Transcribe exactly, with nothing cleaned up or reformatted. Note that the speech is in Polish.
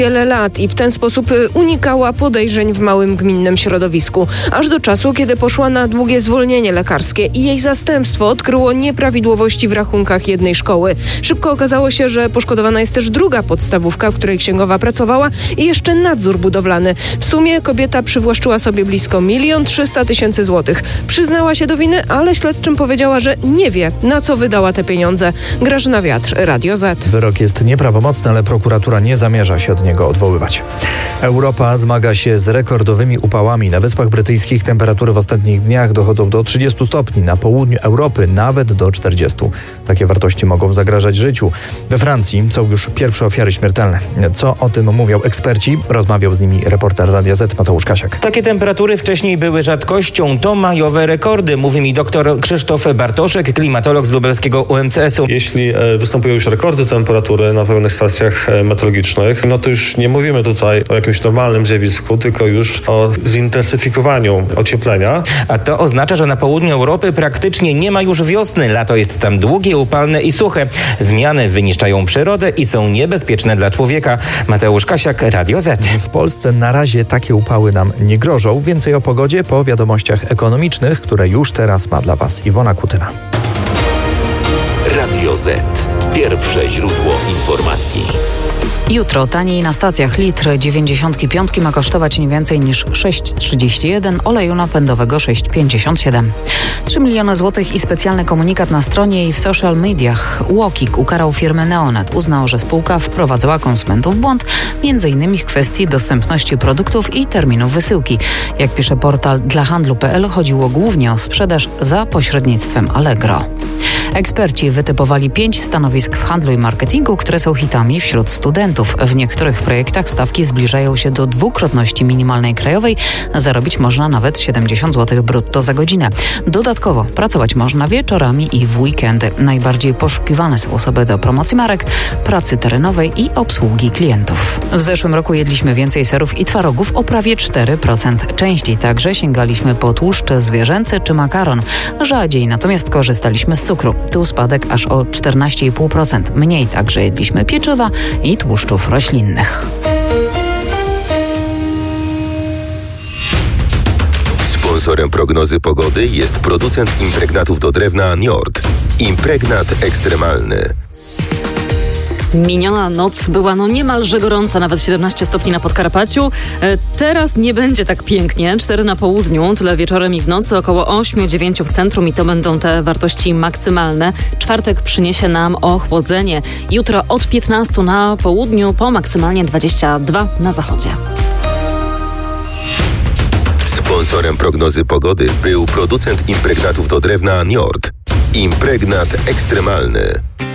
wiele lat i w ten sposób unikała podejrzeń w małym gminnym środowisku. Aż do czasu, kiedy poszła na długie zwolnienie lekarskie i jej zastępstwo odkryło nieprawidłowości w rachunkach jednej szkoły. Szybko okazało się, że poszkodowana jest też druga podstawówka, w której księgowa pracowała i jeszcze nadzór budowlany. W sumie kobieta przywłaszczyła sobie blisko milion trzysta tysięcy złotych. Przyznała się do winy, ale śledczym powiedziała, że nie wie, na co wydała te pieniądze. Grażyna Wiatr, Radio Z. Wyrok jest nieprawomocny, ale prokuratura nie zamierza się od niego odwoływać. Europa zmaga się z rekordowymi upałami. Na Wyspach Brytyjskich temperatury w ostatnich dniach dochodzą do trzydziestu stopni. Na południu Europy nawet do czterdziestu. Takie wartości mogą zagrażać życiu. We Francji są już pierwsze ofiary śmiertelne. Co o tym mówią eksperci? Rozmawiał z nimi reporter Radia Z Mateusz Kasiak. Takie temperatury wcześniej były rzadkością. To majowe rekordy, mówi mi doktor Krzysztof Bartoszek, klimatolog z lubelskiego U M C S u. Jeśli występują już rekordy temperatury na pewnych stacjach meteorologicznych, no to już nie mówimy tutaj o jakimś normalnym zjawisku, tylko już o zintensyfikowaniu ocieplenia. A to oznacza, że na południu Europy praktycznie nie ma już wiosny. Lato jest tam długie, upalne i suche. Zmiany wyniszczają przyrodę i są niebezpieczne dla człowieka. Mateusz Kasiak, Radio Z. W Polsce na razie takie upały nam nie grożą. Więcej o pogodzie po wiadomościach ekonomicznych, które już teraz ma dla Was Iwona Kutyna. Radio Z. Pierwsze źródło informacji. Jutro taniej na stacjach. Litr dziewięćdziesiątki piątki ma kosztować nie więcej niż sześć trzydzieści jeden, oleju napędowego sześć pięćdziesiąt siedem. trzy miliony złotych i specjalny komunikat na stronie i w social mediach. UOKiK ukarał firmę Neonet. Uznał, że spółka wprowadzała konsumentów w błąd, między innymi w kwestii dostępności produktów i terminów wysyłki. Jak pisze portal dla handlu kropka p l, chodziło głównie o sprzedaż za pośrednictwem Allegro. Eksperci wytypowali pięć stanowisk w handlu i marketingu, które są hitami wśród studentów. W niektórych projektach stawki zbliżają się do dwukrotności minimalnej krajowej. Zarobić można nawet siedemdziesiąt złotych brutto za godzinę. Dodatkowo pracować można wieczorami i w weekendy. Najbardziej poszukiwane są osoby do promocji marek, pracy terenowej i obsługi klientów. W zeszłym roku jedliśmy więcej serów i twarogów o prawie cztery procent. Częściej także sięgaliśmy po tłuszcz zwierzęcy czy makaron. Rzadziej natomiast korzystaliśmy z cukru. Tu spadek aż o czternaście i pół procent. Mniej także jedliśmy pieczywa i tłuszczów roślinnych. Sponsorem prognozy pogody jest producent impregnatów do drewna Njord. Impregnat ekstremalny. Miniona noc była no niemalże gorąca, nawet siedemnaście stopni na Podkarpaciu. E, teraz nie będzie tak pięknie. cztery na południu, tyle wieczorem i w nocy, około osiem dziewięć w centrum i to będą te wartości maksymalne. Czwartek przyniesie nam ochłodzenie. Jutro od piętnastu na południu, po maksymalnie dwadzieścia dwa na zachodzie. Sponsorem prognozy pogody był producent impregnatów do drewna Njord. Impregnat ekstremalny.